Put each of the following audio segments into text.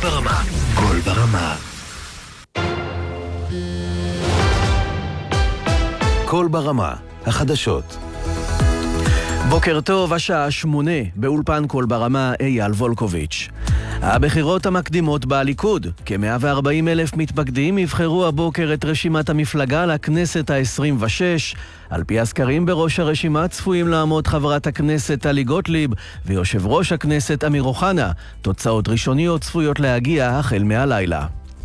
ברמה. קול ברמה. קול ברמה, החדשות. בוקר טוב, השעה 8, באולפן קול ברמה, אייל וולקוביץ'. הבחירות המקדימות בליכוד, כ-140,000 מתפקדים יבחרו הבוקר את רשימת המפלגה לכנסת ה-26. על פי הסקרים בראש הרשימה צפויים לעמוד חברת הכנסת טלי גוטליב ויושב ראש הכנסת אמיר אוחנה. תוצאות ראשוניות צפויות להגיע החל מהלילה.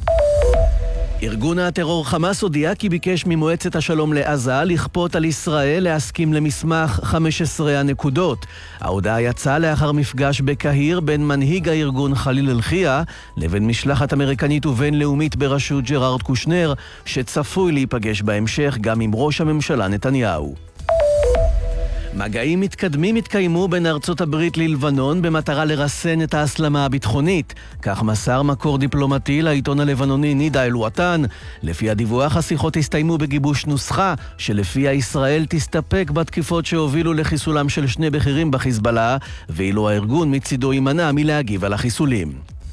ארגון הטרור חמאס הודיע כי ביקש ממועצת השלום לעזה לכפות על ישראל להסכים למסמך 15 הנקודות. ההודעה יצאה לאחר מפגש בקהיר בין מנהיג הארגון חליל אל-חיה לבין משלחת אמריקנית ובינלאומית בראשות ג'רארד קושנר, שצפוי להיפגש בהמשך גם עם ראש הממשלה נתניהו. מגעים מתקדמים התקיימו בין ארצות הברית ללבנון במטרה לרסן את ההסלמה הביטחונית. כך מסר מקור דיפלומטי לעיתון הלבנוני נידה אל-וטן. לפי הדיווח, השיחות הסתיימו בגיבוש נוסחה שלפיה ישראל תסתפק בתקיפות שהובילו לחיסולם של 2 בכירים בחיזבאללה, ואילו הארגון מצידו יימנע מלהגיב על החיסולים.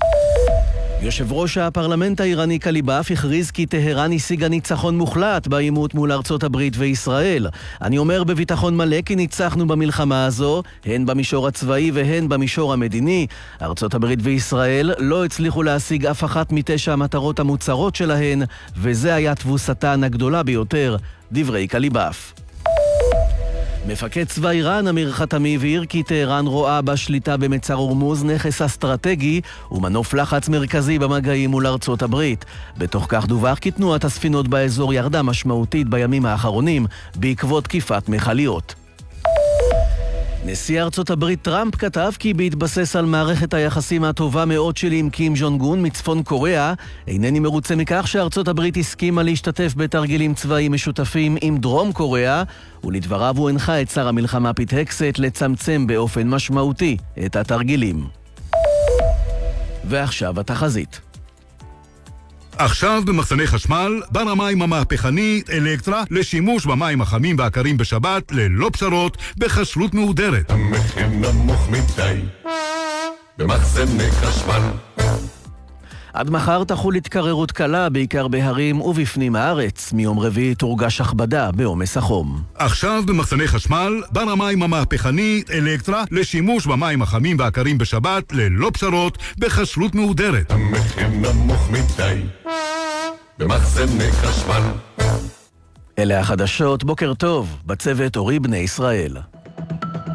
יושב ראש הפרלמנט האיראני קליבאף הכריז כי טהרן השיגה ניצחון מוחלט בעימות מול ארצות הברית וישראל. אני אומר בביטחון מלא כי ניצחנו במלחמה הזו, הן במישור הצבאי והן במישור המדיני. ארצות הברית וישראל לא הצליחו להשיג אף אחת מ9 המטרות המוצהרות שלהן, וזה היה תבוסתן הגדולה ביותר, דברי קליבאף. מפקד צבא איראן אמיר חתמי הבהיר כי טהרן רואה בשליטה במצר הורמוז נכס אסטרטגי ומנוף לחץ מרכזי במגעים מול ארצות הברית. בתוך כך דווח כי תנועת הספינות באזור ירדה משמעותית בימים האחרונים בעקבות תקיפת מכליות. נשיא ארצות הברית טראמפ כתב כי בהתבסס על מערכת היחסים הטובה מאוד שלי עם קים ז'ונג און מצפון קוריאה, אינני מרוצה מכך שארצות הברית הסכימה להשתתף בתרגילים צבאיים משותפים עם דרום קוריאה, ולדבריו הוא הנחה את שר המלחמה פיט הקסט לצמצם באופן משמעותי את התרגילים. ועכשיו התחזית. עכשיו במחסני חשמל, בר המים המהפכני אלקטרה לשימוש במים החמים והקרים בשבת ללא פשרות בכשרות מהודרת. המחיר נמוך מדי במחסני חשמל. עד מחר תחול התקררות קלה בעיקר בהרים ובפנים הארץ. מיום רביעי תורגש הכבדה בעומס החום. עכשיו במחסני חשמל, בר המים המהפכני אלקטרה לשימוש במים החמים והקרים בשבת ללא פשרות בכשרות מהודרת. המחיר נמוך מדי במחסני חשמל. אלה החדשות, בוקר טוב, בצוות אורי בני ישראל.